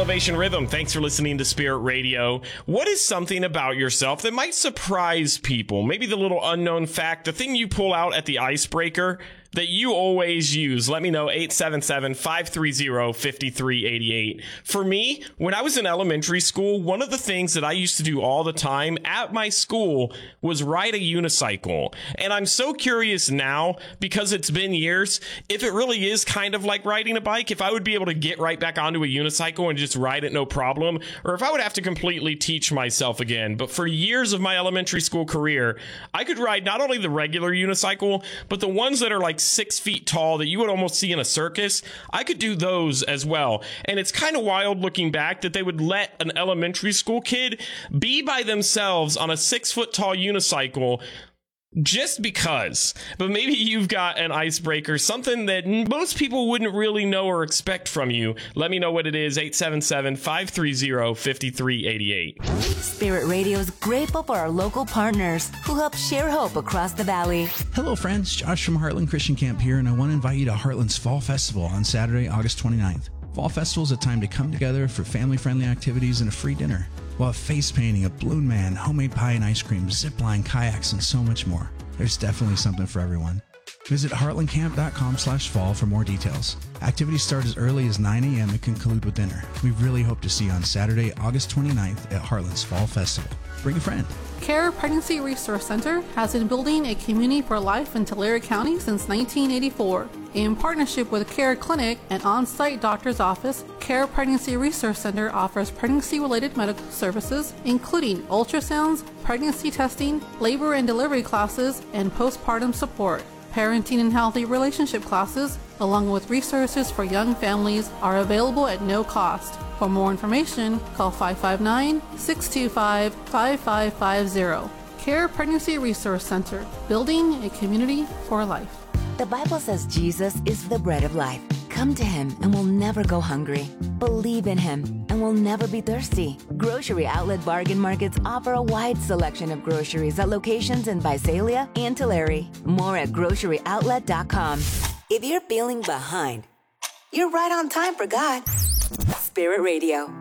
Elevation Rhythm. Thanks for listening to Spirit Radio. What is something about yourself that might surprise people? Maybe the little unknown fact, the thing you pull out at the icebreaker that you always use. Let me know, 877-530-5388. For me, when I was in elementary school, one of the things that I used to do all the time at my school was ride a unicycle. And I'm so curious now, because it's been years, if it really is kind of like riding a bike, if I would be able to get right back onto a unicycle and just ride it no problem, or if I would have to completely teach myself again. But for years of my elementary school career, I could ride not only the regular unicycle, but the ones that are like 6 feet tall that you would almost see in a circus. I could do those as well. And it's kind of wild looking back that they would let an elementary school kid be by themselves on a 6 foot tall unicycle just because. But maybe you've got an icebreaker, something that most people wouldn't really know or expect from you. Let me know what it is, 877-530-5388. Spirit Radio is grateful for our local partners who help share hope across the valley. Hello friends, Josh from Heartland Christian Camp here, and I want to invite you to Heartland's Fall Festival on Saturday, August 29th. Fall Festival is a time to come together for family-friendly activities and a free dinner. We'll have face painting, a balloon man, homemade pie and ice cream, zip line, kayaks, and so much more. There's definitely something for everyone. Visit heartlandcamp.com/fall for more details. Activities start as early as 9 a.m. and conclude with dinner. We really hope to see you on Saturday, August 29th at Heartland's Fall Festival. Bring a friend. CARE Pregnancy Resource Center has been building a community for life in Tulare County since 1984. In partnership with CARE Clinic, an on-site doctor's office, CARE Pregnancy Resource Center offers pregnancy-related medical services, including ultrasounds, pregnancy testing, labor and delivery classes, and postpartum support. Parenting and healthy relationship classes, along with resources for young families, are available at no cost. For more information, call 559-625-5550. CARE Pregnancy Resource Center, building a community for life. The Bible says Jesus is the bread of life. Come to him and we'll never go hungry. Believe in him and we'll never be thirsty. Grocery Outlet Bargain Markets offer a wide selection of groceries at locations in Visalia and Tulare. More at groceryoutlet.com. If you're feeling behind, you're right on time for God. Spirit Radio.